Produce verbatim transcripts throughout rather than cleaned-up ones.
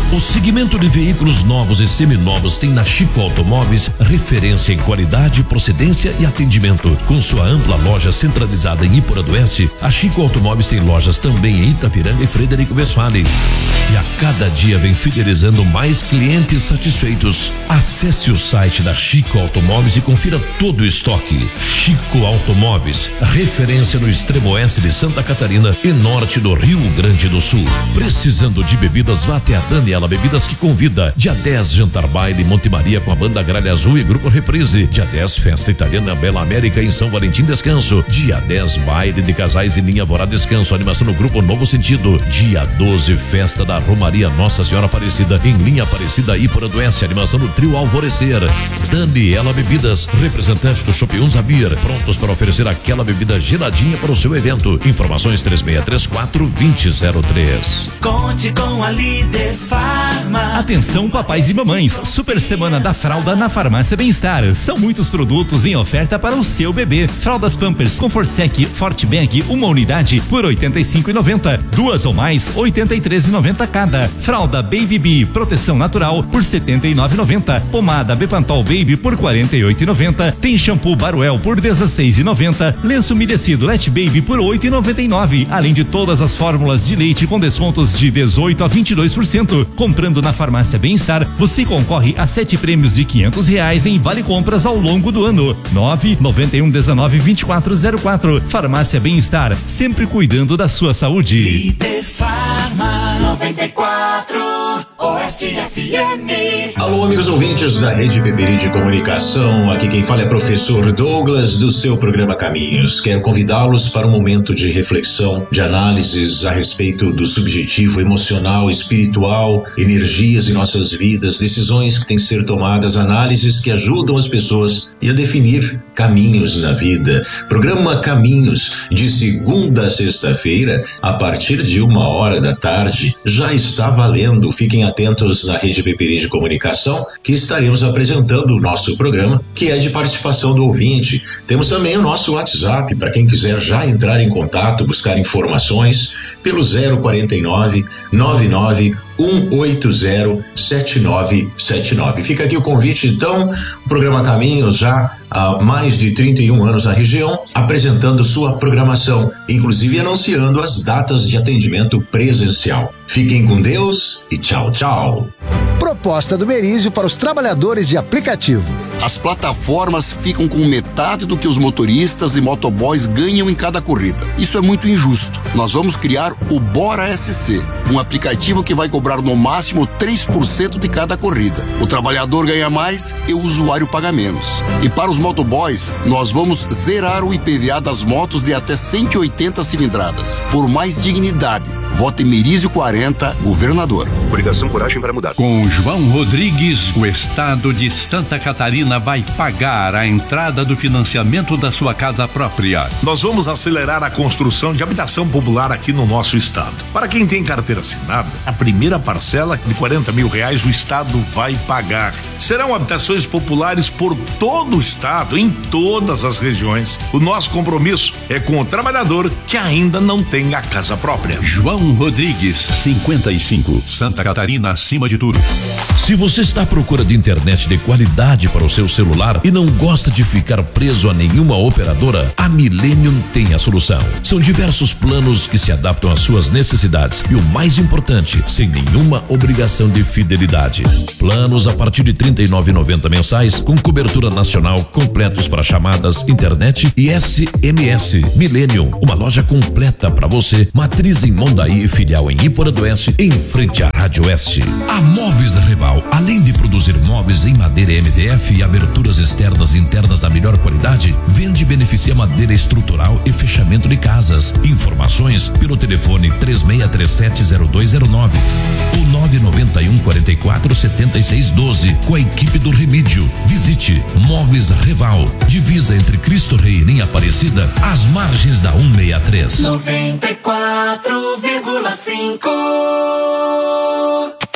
O segmento de veículos novos e seminovos tem na Chico Automóveis referência em qualidade, procedência e atendimento. Com sua ampla loja centralizada em Iporadoeste, a Chico Automóveis tem lojas também em Itapiranga e Frederico Westphalen. E a cada dia vem fidelizando mais clientes satisfeitos. Acesse o site da Chico Automóveis e confira todo o estoque. Chico Automóveis, referência no extremo oeste de Santa Catarina e norte do Rio Grande do Sul. Precisando de bebidas, vá até a Daniela Bebidas que convida. Dia dez, jantar baile Monte Maria com a banda Gralha Azul e Grupo Reprise. Dia dez, festa italiana Bela América em São Valentim Descanso. Dia dez, baile de casais em Linha Vorá Descanso, animação no Grupo Novo Sentido. Dia doze, festa da Romaria Nossa Senhora Aparecida em Linha Aparecida Iporadoeste, animação no Trio Alvorecer. Daniela Bebidas, representante do Shopping Unza Beer, prontos para oferecer aquela bebida geladinha para o seu evento. Informações três seis três quatro, dois zero zero três. Conte com a Líder Farma. Atenção papais e mamães, super semana da fralda na Farmácia Bem-Estar. São muitos produtos em oferta para o seu bebê. Fraldas Pampers Comfort Sec Forte Bag, uma unidade por oitenta e cinco reais e noventa centavos. Duas ou mais, oitenta e três reais e noventa centavos cada. Fralda Baby Bee Proteção Natural por setenta e nove reais e noventa centavos. Pomada Bepantol Baby por quarenta e oito reais e noventa centavos. Tem shampoo Baruel por dezesseis reais e noventa centavos. Lenço umedecido Let Baby por oito reais e noventa e nove centavos. Além de todas as fórmulas de leite com descontos de dezoito a vinte e dois por cento. Comprando na Farmácia Bem-Estar, você concorre a sete prêmios de quinhentos reais em vale compras ao longo do ano. nove nove um dezenove vinte e quatro zero quatro. Farmácia Bem-Estar, sempre cuidando da sua saúde. Líder Farma noventa e quatro Oeste F M. Alô, amigos ouvintes da Rede Peperi de Comunicação, aqui quem fala é professor Douglas do seu programa Caminhos. Quero convidá-los para um momento de reflexão, de análises a respeito do subjetivo, emocional, espiritual, energias em nossas vidas, decisões que têm que ser tomadas, análises que ajudam as pessoas e a definir caminhos na vida. Programa Caminhos, de segunda a sexta-feira, a partir de uma hora da tarde, já está valendo. Fiquem atentos na Rede Peperi de Comunicação, que estaremos apresentando o nosso programa, que é de participação do ouvinte. Temos também o nosso WhatsApp, para quem quiser já entrar em contato, buscar informações, pelo zero quarenta e nove, nove nove um oito zero, sete nove sete nove. Fica aqui o convite, então, o programa Caminhos já há mais de trinta e um anos na região, apresentando sua programação, inclusive anunciando as datas de atendimento presencial. Fiquem com Deus e tchau, tchau. Proposta do Merizio para os trabalhadores de aplicativo. As plataformas ficam com metade do que os motoristas e motoboys ganham em cada corrida. Isso é muito injusto. Nós vamos criar o Bora S C, um aplicativo que vai cobrar no máximo três por cento de cada corrida. O trabalhador ganha mais e o usuário paga menos. E para os motoboys, nós vamos zerar o I P V A das motos de até cento e oitenta cilindradas. Por mais dignidade, vote Merizio quarenta, governador. Coligação Coragem para Mudar. Com João Rodrigues, o estado de Santa Catarina vai pagar a entrada do financiamento da sua casa própria. Nós vamos acelerar a construção de habitação popular aqui no nosso estado. Para quem tem carteira assinada, a primeira parcela de quarenta mil reais o estado vai pagar. Serão habitações populares por todo o estado, em todas as regiões. O nosso compromisso é com o trabalhador que ainda não tem a casa própria. João Rodrigues, cinquenta e cinco, Santa Catarina acima de tudo. Se você está à procura de internet de qualidade para o seu celular e não gosta de ficar preso a nenhuma operadora, a Millennium tem a solução. São diversos planos que se adaptam às suas necessidades e o mais importante, sem nenhuma obrigação de fidelidade. Planos a partir de trinta e nove reais e noventa centavos mensais com cobertura nacional, completos para chamadas, internet e S M S. Millennium, uma loja completa para você, matriz em Mondaí e filial em Iporadoeste, em frente à Rádio Oeste. A Móveis Reval, além de produzir móveis em madeira M D F e aberturas externas e internas da melhor qualidade, vende e beneficia madeira estrutural e fechamento de casas. Informações pelo telefone três seis três sete zero dois zero nove ou nove nove um quatro quatro sete seis um dois com a equipe do Remídio. Visite Móveis Reval, divisa entre Cristo Rei e Linha Aparecida, às margens da cento e sessenta e três. noventa e quatro vírgula cinco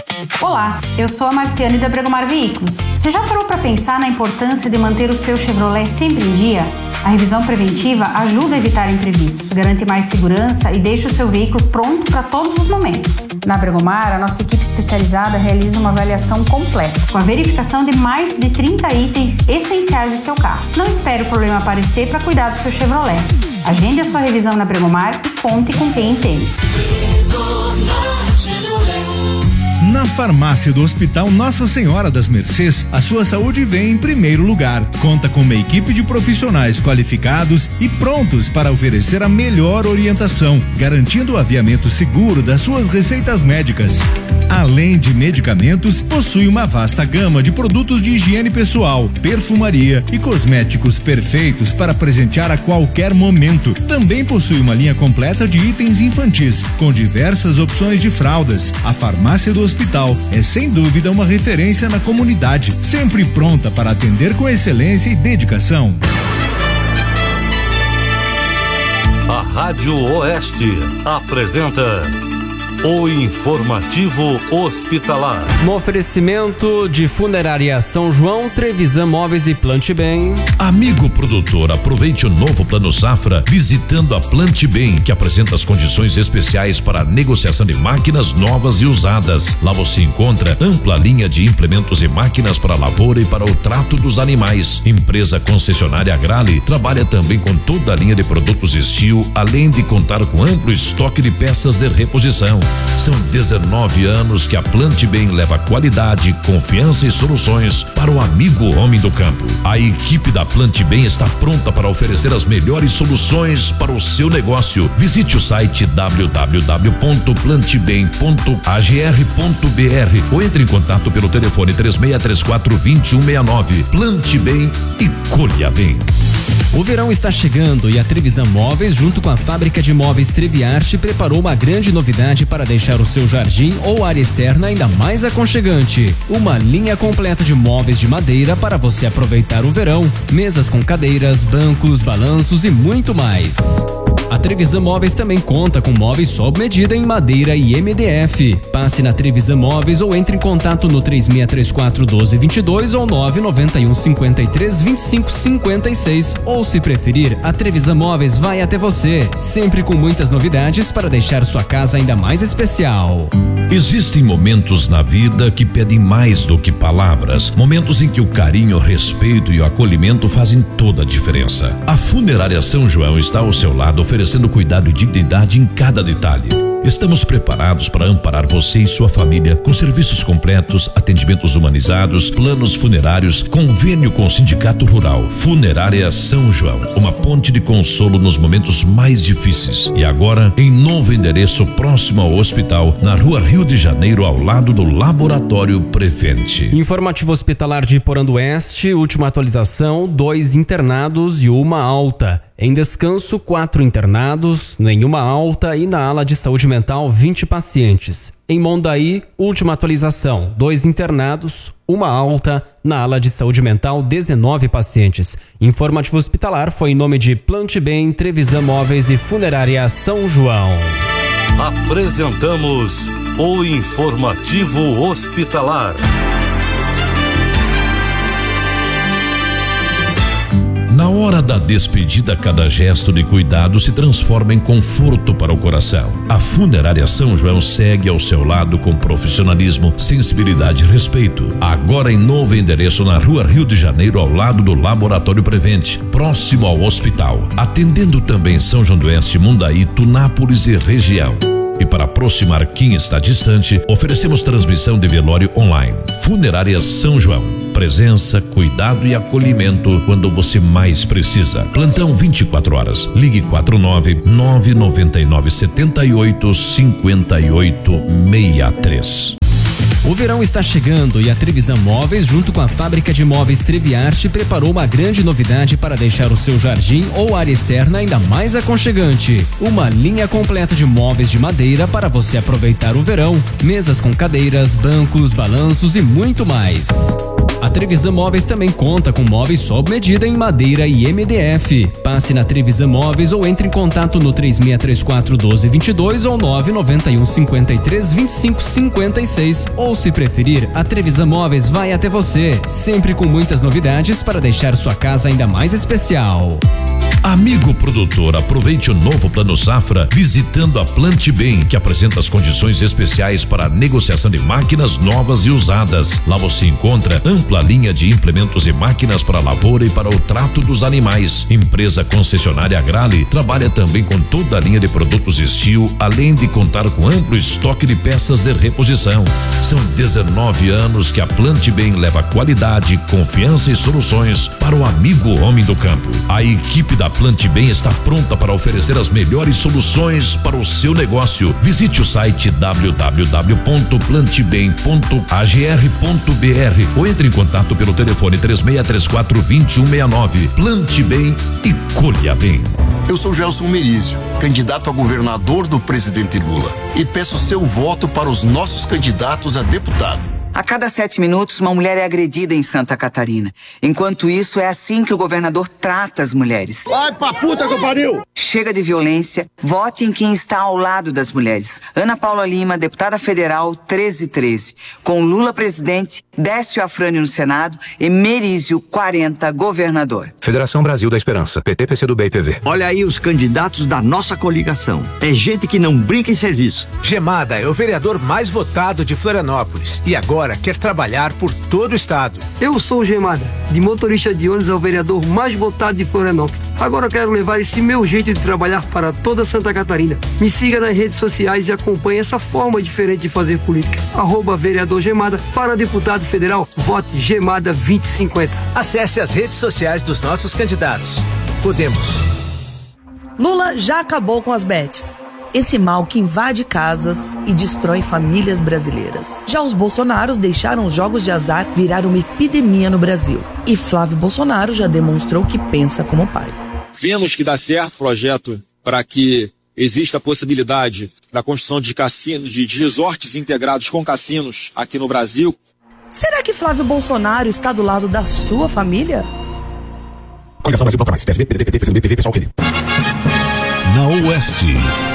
Olá, eu sou a Marciane da Bregomar Veículos. Você já parou para pensar na importância de manter o seu Chevrolet sempre em dia? A revisão preventiva ajuda a evitar imprevistos, garante mais segurança e deixa o seu veículo pronto para todos os momentos. Na Bregomar, a nossa equipe especializada realiza uma avaliação completa, com a verificação de mais de trinta itens essenciais do seu carro. Não espere o problema aparecer para cuidar do seu Chevrolet. Agende a sua revisão na Bregomar e conte com quem entende. Na farmácia do Hospital Nossa Senhora das Mercês, a sua saúde vem em primeiro lugar. Conta com uma equipe de profissionais qualificados e prontos para oferecer a melhor orientação, garantindo o aviamento seguro das suas receitas médicas. Além de medicamentos, possui uma vasta gama de produtos de higiene pessoal, perfumaria e cosméticos perfeitos para presentear a qualquer momento. Também possui uma linha completa de itens infantis, com diversas opções de fraldas. A farmácia do Hospital é sem dúvida uma referência na comunidade, sempre pronta para atender com excelência e dedicação. A Rádio Oeste apresenta o Informativo Hospitalar. No oferecimento de Funerária São João, Trevisan Móveis e Plante Bem. Amigo produtor, aproveite o novo Plano Safra visitando a Plante Bem, que apresenta as condições especiais para a negociação de máquinas novas e usadas. Lá você encontra ampla linha de implementos e máquinas para a lavoura e para o trato dos animais. Empresa concessionária Agrale trabalha também com toda a linha de produtos Steel, além de contar com amplo estoque de peças de reposição. São dezenove anos que a Plante Bem leva qualidade, confiança e soluções para o amigo homem do campo. A equipe da Plante Bem está pronta para oferecer as melhores soluções para o seu negócio. Visite o site w w w ponto plantebem ponto a g r ponto b r ou entre em contato pelo telefone três seis três quatro, dois um seis nove. Plante Bem e colha bem. O verão está chegando e a Trevisan Móveis, junto com a fábrica de móveis Treviarte, preparou uma grande novidade para deixar o seu jardim ou área externa ainda mais aconchegante. Uma linha completa de móveis de madeira para você aproveitar o verão. Mesas com cadeiras, bancos, balanços e muito mais. A Trevisan Móveis também conta com móveis sob medida em madeira e M D F. Passe na Trevisan Móveis ou entre em contato no três seis três quatro, um dois dois dois ou nove nove um cinco três, dois cinco cinco seis, ou se preferir, a Trevisan Móveis vai até você, sempre com muitas novidades para deixar sua casa ainda mais especial. Existem momentos na vida que pedem mais do que palavras, momentos em que o carinho, o respeito e o acolhimento fazem toda a diferença. A Funerária São João está ao seu lado, oferecendo cuidado e dignidade em cada detalhe. Estamos preparados para amparar você e sua família com serviços completos, atendimentos humanizados, planos funerários, convênio com o Sindicato Rural. Funerária São João, uma ponte de consolo nos momentos mais difíceis. E agora, em novo endereço próximo ao hospital, na Rua Rio de Janeiro, ao lado do Laboratório Prevente. Informativo Hospitalar de Iporã do Oeste, última atualização, dois internados e uma alta. Em descanso, quatro internados, nenhuma alta e na ala de saúde mental, vinte pacientes. Em Mondaí, última atualização, dois internados, uma alta, na ala de saúde mental, dezenove pacientes. Informativo Hospitalar foi em nome de Plante Bem, Trevisan Móveis e Funerária São João. Apresentamos o Informativo Hospitalar. Na hora da despedida, cada gesto de cuidado se transforma em conforto para o coração. A Funerária São João segue ao seu lado com profissionalismo, sensibilidade e respeito. Agora em novo endereço na Rua Rio de Janeiro, ao lado do Laboratório Prevente, próximo ao hospital. Atendendo também São João do Oeste, Mundaí, Tunápolis e região. E para aproximar quem está distante, oferecemos transmissão de velório online. Funerária São João. Presença, cuidado e acolhimento quando você mais precisa. Plantão vinte e quatro horas. Ligue quatro nove nove nove nove sete oito cinco oito seis três. O verão está chegando e a Trevisan Móveis, junto com a fábrica de móveis Treviarte, preparou uma grande novidade para deixar o seu jardim ou área externa ainda mais aconchegante. Uma linha completa de móveis de madeira para você aproveitar o verão. Mesas com cadeiras, bancos, balanços e muito mais. A Trevisan Móveis também conta com móveis sob medida em madeira e M D F. Passe na Trevisan Móveis ou entre em contato no três seis três quatro um dois dois dois ou nove nove um cinco três vinte e cinco cinquenta e seis. Ou se preferir, a Trevisan Móveis vai até você, sempre com muitas novidades para deixar sua casa ainda mais especial. Amigo produtor, aproveite o novo Plano Safra visitando a Plante Bem, que apresenta as condições especiais para a negociação de máquinas novas e usadas. Lá você encontra ampla linha de implementos e máquinas para a lavoura e para o trato dos animais. Empresa concessionária Agrale trabalha também com toda a linha de produtos Steel, além de contar com amplo estoque de peças de reposição. São dezenove anos que a Plante Bem leva qualidade, confiança e soluções para o amigo homem do campo. A equipe da Plante Bem está pronta para oferecer as melhores soluções para o seu negócio. Visite o site w w w ponto plante bem ponto a g r ponto b r ou entre em contato pelo telefone três seis três quatro dois um seis nove. Plante Bem e colha bem. Eu sou Gelson Merizio, candidato a governador do presidente Lula, e peço seu voto para os nossos candidatos a deputado. A cada sete minutos, uma mulher é agredida em Santa Catarina. Enquanto isso, é assim que o governador trata as mulheres. Vai pra puta que pariu! Chega de violência, vote em quem está ao lado das mulheres. Ana Paula Lima, deputada federal, treze treze. Com Lula presidente, Décio Afrânio no Senado e Merizio quarenta, governador. Federação Brasil da Esperança, P T, P C do B e P V. Olha aí os candidatos da nossa coligação. É gente que não brinca em serviço. Gemada é o vereador mais votado de Florianópolis e agora quer trabalhar por todo o estado. Eu sou o Gemada, de motorista de ônibus ao vereador mais votado de Florianópolis. Agora eu quero levar esse meu jeito de trabalhar para toda Santa Catarina. Me siga nas redes sociais e acompanhe essa forma diferente de fazer política. Arroba vereador Gemada, para deputado federal, vote Gemada vinte e cinquenta. Acesse as redes sociais dos nossos candidatos. Podemos. Lula já acabou com as bets. Esse mal que invade casas e destrói famílias brasileiras. Já os Bolsonaros deixaram os jogos de azar virar uma epidemia no Brasil. E Flávio Bolsonaro já demonstrou que pensa como pai. Vemos que dá certo o projeto para que exista a possibilidade da construção de cassinos, de resorts integrados com cassinos aqui no Brasil. Será que Flávio Bolsonaro está do lado da sua família? Coligação Brasil Bloco Mais, P S B, P D T, P T, P C do B, P V, Pessoal, Rede. Na Oeste.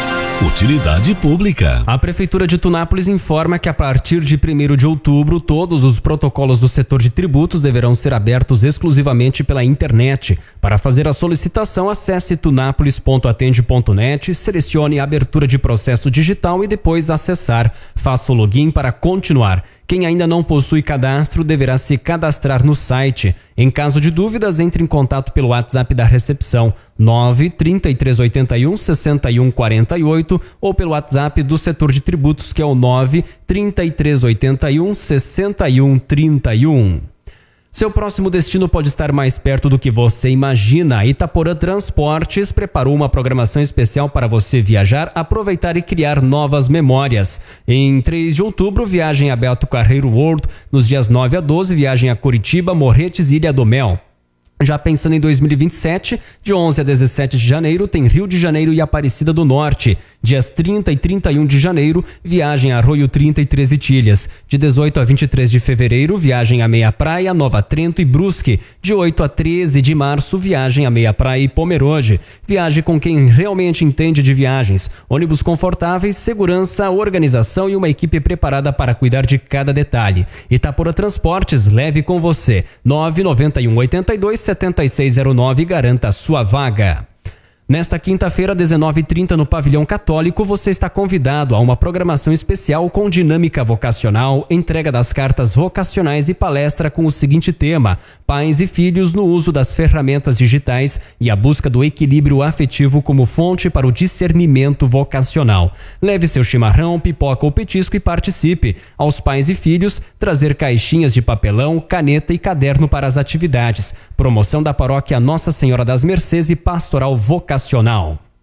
Utilidade pública. A Prefeitura de Tunápolis informa que a partir de primeiro de outubro, todos os protocolos do setor de tributos deverão ser abertos exclusivamente pela internet. Para fazer a solicitação, acesse tunápolis ponto atende ponto net, selecione a abertura de processo digital e depois acessar. Faça o login para continuar. Quem ainda não possui cadastro deverá se cadastrar no site. Em caso de dúvidas, entre em contato pelo WhatsApp da recepção nove trinta e três oitenta e um sessenta e um quarenta e oito ou pelo WhatsApp do setor de tributos, que é o nove trinta e três oitenta e um sessenta e um trinta e um. Seu próximo destino pode estar mais perto do que você imagina. Itaporã Transportes preparou uma programação especial para você viajar, aproveitar e criar novas memórias. Em três de outubro, viagem a Beto Carreiro World. Nos dias nove a doze, viagem a Curitiba, Morretes e Ilha do Mel. Já pensando em dois mil e vinte e sete, de onze a dezessete de janeiro, tem Rio de Janeiro e Aparecida do Norte. Dias trinta e trinta e um de janeiro, viagem a Arroio trinta e três Itilhas. De dezoito a vinte e três de fevereiro, viagem a Meia Praia, Nova Trento e Brusque. De oito a treze de março, viagem a Meia Praia e Pomerode. Viaje com quem realmente entende de viagens. Ônibus confortáveis, segurança, organização e uma equipe preparada para cuidar de cada detalhe. Itaporã Transportes, leve com você. nove nove um oito dois sete seis zero nove, garanta a sua vaga. Nesta quinta-feira, dezenove e trinta, no Pavilhão Católico, você está convidado a uma programação especial com dinâmica vocacional, entrega das cartas vocacionais e palestra com o seguinte tema: pais e filhos no uso das ferramentas digitais e a busca do equilíbrio afetivo como fonte para o discernimento vocacional. Leve seu chimarrão, pipoca ou petisco e participe. Aos pais e filhos, trazer caixinhas de papelão, caneta e caderno para as atividades. Promoção da paróquia Nossa Senhora das Mercês e Pastoral Vocacional.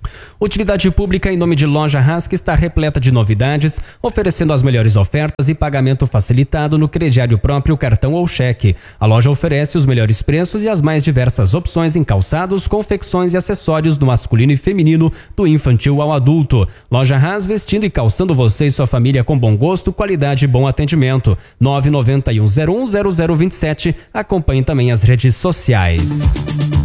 Utilidade Pública em nome de Loja Hask está repleta de novidades, oferecendo as melhores ofertas e pagamento facilitado no crediário próprio, cartão ou cheque. A loja oferece os melhores preços e as mais diversas opções em calçados, confecções e acessórios do masculino e feminino, do infantil ao adulto. Loja Haas, vestindo e calçando você e sua família com bom gosto, qualidade e bom atendimento. nove nove um zero um zero zero dois sete. Acompanhe também as redes sociais.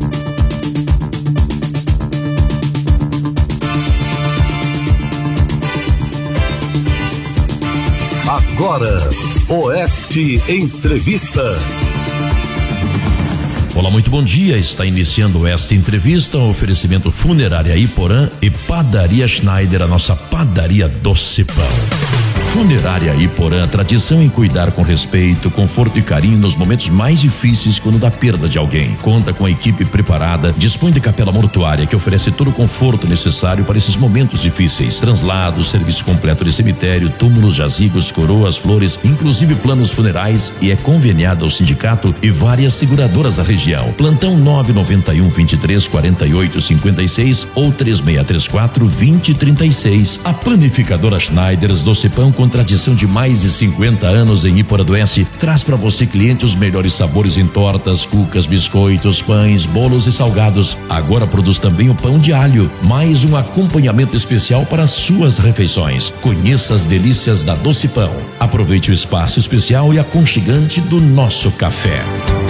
Agora, Oeste Entrevista. Olá, muito bom dia. Está iniciando esta entrevista, um oferecimento Funerária Iporã e Padaria Schneider, a nossa padaria doce pão. Funerária Iporã, tradição em cuidar com respeito, conforto e carinho nos momentos mais difíceis quando da perda de alguém. Conta com a equipe preparada, dispõe de capela mortuária que oferece todo o conforto necessário para esses momentos difíceis. Translados, serviço completo de cemitério, túmulos, jazigos, coroas, flores, inclusive planos funerais, e é conveniada ao sindicato e várias seguradoras da região. Plantão nove nove um, vinte e três, quarenta e oito, cinquenta e seis ou três seis três quatro, vinte, trinta e seis. A panificadora Schneiders Doce Pão, com tradição de mais de cinquenta anos em Iporadoense, traz para você, cliente, os melhores sabores em tortas, cucas, biscoitos, pães, bolos e salgados. Agora produz também o pão de alho, mais um acompanhamento especial para as suas refeições. Conheça as delícias da Doce Pão. Aproveite o espaço especial e aconchegante do nosso café.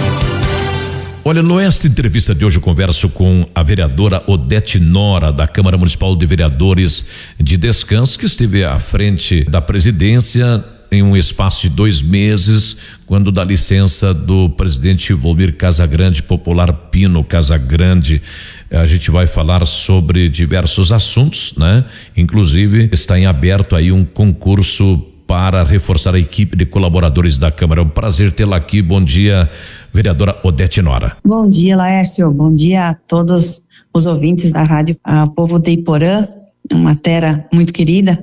Olha, nesta entrevista de hoje eu converso com a vereadora Odete Nora, da Câmara Municipal de Vereadores de Descanso, que esteve à frente da presidência em um espaço de dois meses, quando dá licença do presidente Volmir Casagrande, popular Pino Casagrande. A gente vai falar sobre diversos assuntos, né? Inclusive está em aberto aí um concurso para reforçar a equipe de colaboradores da Câmara. É um prazer tê-la aqui. Bom dia, vereadora Odete Nora. Bom dia, Laércio. Bom dia a todos os ouvintes da rádio, ao povo de Iporã, uma terra muito querida,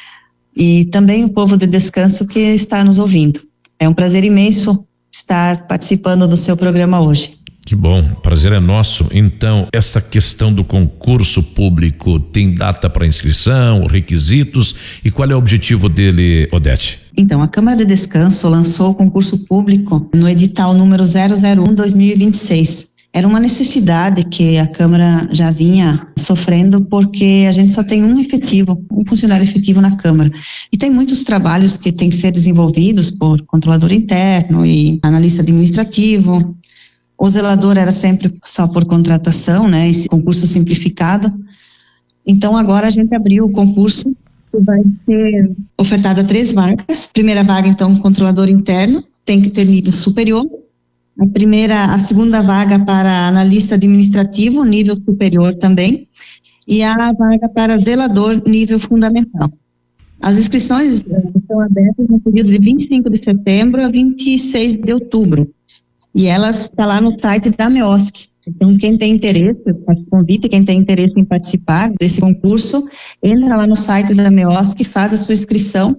e também o povo de Descanso que está nos ouvindo. É um prazer imenso estar participando do seu programa hoje. Que bom, prazer é nosso. Então, essa questão do concurso público tem data para inscrição, requisitos, e qual é o objetivo dele, Odete? Então, a Câmara de Descanso lançou o concurso público no edital número zero zero um barra dois mil e vinte e seis. Era uma necessidade que a Câmara já vinha sofrendo, porque a gente só tem um efetivo, um funcionário efetivo na Câmara. E tem muitos trabalhos que têm que ser desenvolvidos por controlador interno e analista administrativo. O zelador era sempre só por contratação, né? Esse concurso simplificado. Então agora a gente abriu o concurso, que vai ser ofertada três vagas. Primeira vaga, então, controlador interno, tem que ter nível superior. A primeira, a segunda vaga para analista administrativo, nível superior também. E a vaga para zelador, nível fundamental. As inscrições estão abertas no período de vinte e cinco de setembro a vinte e seis de outubro. E elas estão lá no site da MEOSC. Então, quem tem interesse, eu faço convite, quem tem interesse em participar desse concurso, entra lá no site da MEOSC, faz a sua inscrição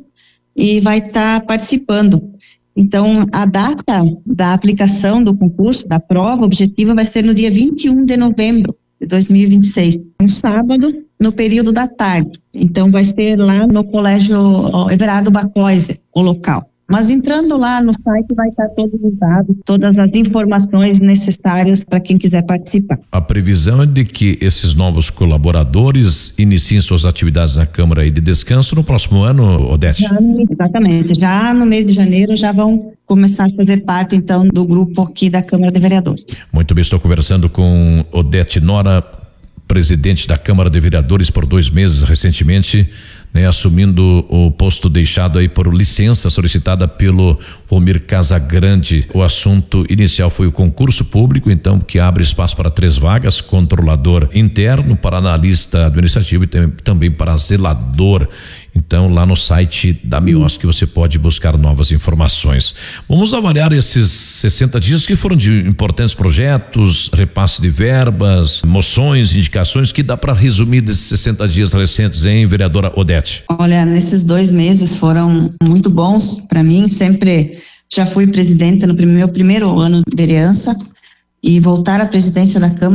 e vai estar tá participando. Então, a data da aplicação do concurso, da prova objetiva, vai ser no dia vinte e um de novembro de dois mil e vinte e seis, um sábado, no período da tarde. Então, vai ser lá no Colégio Everardo Bacóise, o local. Mas entrando lá no site vai estar todos os dados, todas as informações necessárias para quem quiser participar. A previsão é de que esses novos colaboradores iniciem suas atividades na Câmara de Descanso no próximo ano, Odete? Já, exatamente. Já no mês de janeiro já vão começar a fazer parte, então, do grupo aqui da Câmara de Vereadores. Muito bem, estou conversando com Odete Nora, presidente da Câmara de Vereadores por dois meses recentemente, né, assumindo o posto deixado aí por licença solicitada pelo Volmir Casagrande. O assunto inicial foi o concurso público, então, que abre espaço para três vagas: controlador interno, para analista administrativo e também para zelador. Então, lá no site da MEOSC você pode buscar novas informações. Vamos avaliar esses sessenta dias que foram de importantes projetos, repasse de verbas, moções, indicações, que dá para resumir desses sessenta dias recentes, hein, vereadora Odete? Olha, nesses dois meses foram muito bons para mim. Sempre já fui presidenta no meu primeiro ano de vereança, e voltar à presidência da Câmara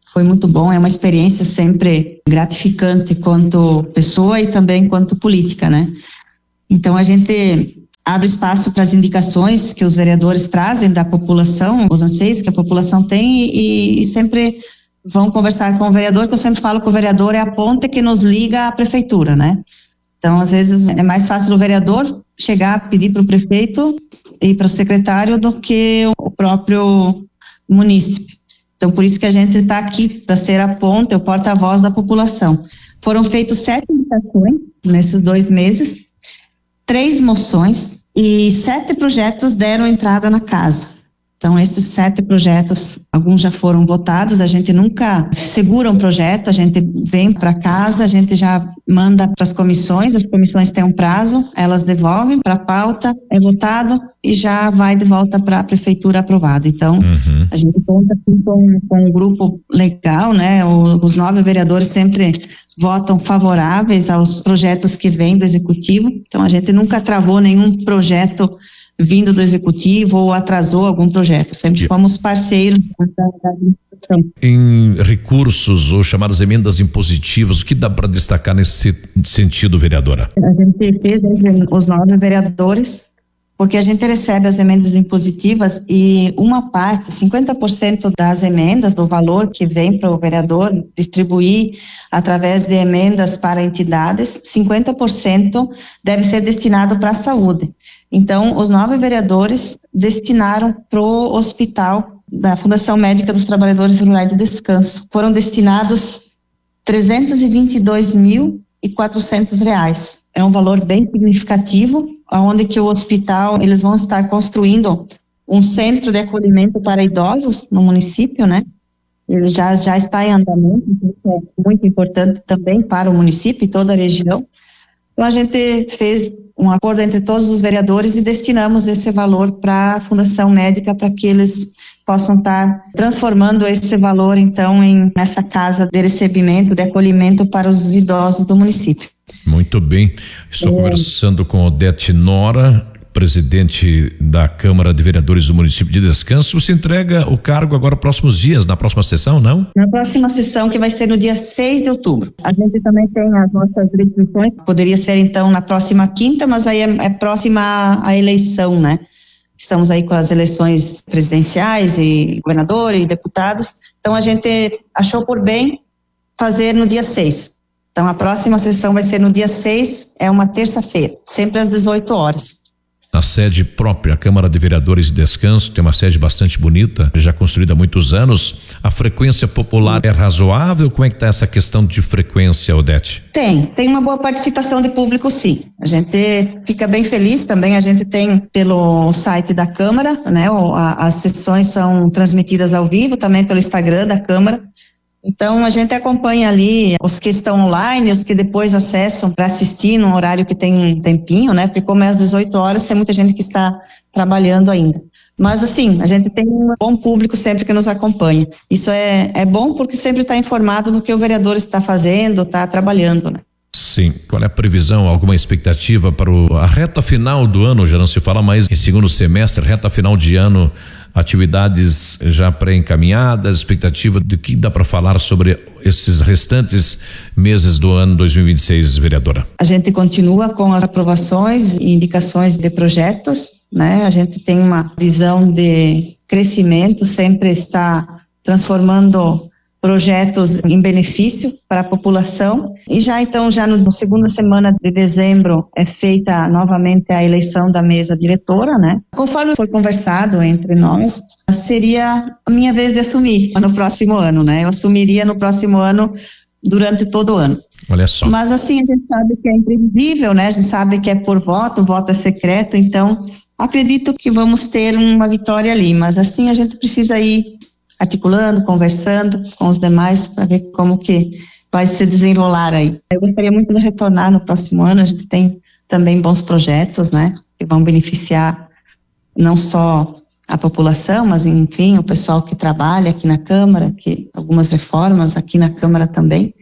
foi muito bom, é uma experiência sempre gratificante quanto pessoa e também quanto política, né? Então a gente abre espaço para as indicações que os vereadores trazem da população, os anseios que a população tem e, e sempre vão conversar com o vereador, que eu sempre falo que o vereador é a ponte que nos liga à prefeitura, né? Então, às vezes, é mais fácil o vereador chegar, pedir para o prefeito e para o secretário do que o próprio munícipe. Então, por isso que a gente está aqui, para ser a ponte, o porta-voz da população. Foram feitas sete indicações nesses dois meses, três moções e sete projetos deram entrada na casa. Então, esses sete projetos, alguns já foram votados, a gente nunca segura um projeto, a gente vem para casa, a gente já manda para as comissões, as comissões têm um prazo, elas devolvem para a pauta, é votado e já vai de volta para a prefeitura aprovado. Então, uhum. a gente conta com, com um grupo legal, né? O, os nove vereadores sempre votam favoráveis aos projetos que vêm do executivo, então a gente nunca travou nenhum projeto vindo do executivo ou atrasou algum projeto, sempre fomos parceiros da, da administração. Em recursos ou chamadas emendas impositivas, o que dá para destacar nesse sentido, vereadora? A gente fez entre os nove vereadores, porque a gente recebe as emendas impositivas e uma parte, cinquenta por cento das emendas, do valor que vem para o vereador distribuir através de emendas para entidades, cinquenta por cento deve ser destinado para a saúde. Então, os nove vereadores destinaram para o hospital da Fundação Médica dos Trabalhadores Rurais de Descanso. Foram destinados trezentos e vinte e dois mil e quatrocentos reais. É um valor bem significativo, onde que o hospital, eles vão estar construindo um centro de acolhimento para idosos no município, né? Ele já, já está em andamento, isso é muito importante também para o município e toda a região. Então, a gente fez um acordo entre todos os vereadores e destinamos esse valor para a Fundação Médica para que eles possam estar transformando esse valor, então, em nessa casa de recebimento, de acolhimento para os idosos do município. Muito bem. Estou é. conversando com Odete Nora, presidente da Câmara de Vereadores do município de Descanso. Você entrega o cargo agora próximos dias, na próxima sessão, não? Na próxima sessão, que vai ser no dia seis de outubro. A gente também tem as nossas restrições, poderia ser então na próxima quinta, mas aí é, é próxima à eleição, né? Estamos aí com as eleições presidenciais e governador e deputados, então a gente achou por bem fazer no dia seis. Então a próxima sessão vai ser no dia seis, é uma terça-feira, sempre às dezoito horas. Na sede própria, a Câmara de Vereadores de Descanso, tem uma sede bastante bonita, já construída há muitos anos. A frequência popular é razoável? Como é que está essa questão de frequência, Odete? Tem, tem uma boa participação de público, sim. A gente fica bem feliz também, a gente tem pelo site da Câmara, né? As sessões são transmitidas ao vivo, também pelo Instagram da Câmara. Então, a gente acompanha ali os que estão online, os que depois acessam para assistir num horário que tem um tempinho, né? Porque como é às dezoito horas, tem muita gente que está trabalhando ainda. Mas, assim, a gente tem um bom público sempre que nos acompanha. Isso é, é bom porque sempre está informado do que o vereador está fazendo, está trabalhando, né? Sim. Qual é a previsão, alguma expectativa para o, a reta final do ano? Já não se fala mais em segundo semestre, reta final de ano, atividades já pré-encaminhadas, expectativa de que dá para falar sobre esses restantes meses do ano dois mil e vinte e seis, vereadora? A gente continua com as aprovações e indicações de projetos, né? A gente tem uma visão de crescimento, sempre está transformando projetos em benefício para a população. E já então, já no, na segunda semana de dezembro é feita novamente a eleição da mesa diretora, né? Conforme foi conversado entre nós, seria a minha vez de assumir no próximo ano, né? Eu assumiria no próximo ano durante todo o ano. Olha só. Mas assim, a gente sabe que é imprevisível, né? A gente sabe que é por voto, o voto é secreto, então acredito que vamos ter uma vitória ali, mas assim a gente precisa ir articulando, conversando com os demais para ver como que vai se desenrolar aí. Eu gostaria muito de retornar no próximo ano, a gente tem também bons projetos, né, que vão beneficiar não só a população, mas enfim, o pessoal que trabalha aqui na Câmara, que algumas reformas aqui na Câmara também.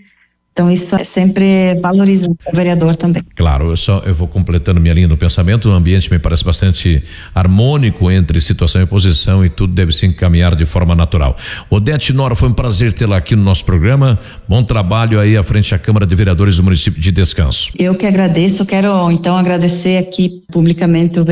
Então isso é sempre valoriza o vereador também. Claro, eu só eu vou completando minha linha do pensamento. O ambiente me parece bastante harmônico entre situação e oposição, e tudo deve se encaminhar de forma natural. Odete Nora, foi um prazer tê-la aqui no nosso programa. Bom trabalho aí à frente à Câmara de Vereadores do município de Descanso. Eu que agradeço, quero então agradecer aqui publicamente o